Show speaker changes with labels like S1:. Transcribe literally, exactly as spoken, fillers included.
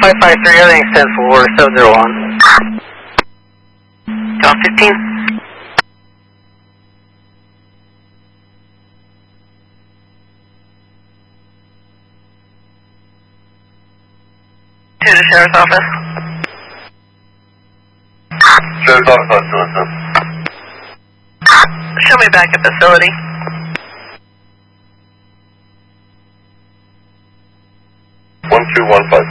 S1: five five three, everything stands for seven zero one. John fifteen. To the sheriff's office.
S2: Sheriff's office on Tulsa.
S1: Show me back at facility.
S2: one two one five